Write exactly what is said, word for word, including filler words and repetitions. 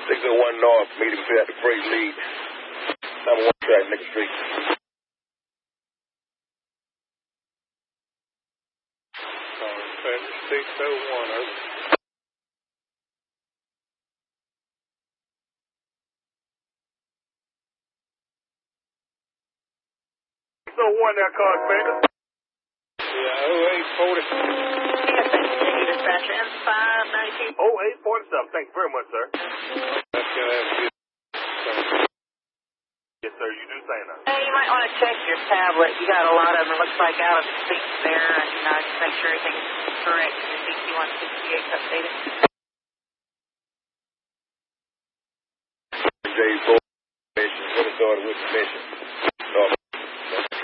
six oh one North, meeting here at the freight lead. Number one track, next street. six oh one, over. six oh one, that car, Commander. Yeah, oh eight forty. Dispatch M five nineteen. oh eight forty-seven, thank you very much, sir. That's going to have to get... Yes, sir, you do say that. Hey, you might want to check your tablet. You got a lot of them. It looks like out of sync there, and you know, just make sure everything's correct. Your D Q one sixty-eight updated. J four, mission. What is started with the mission?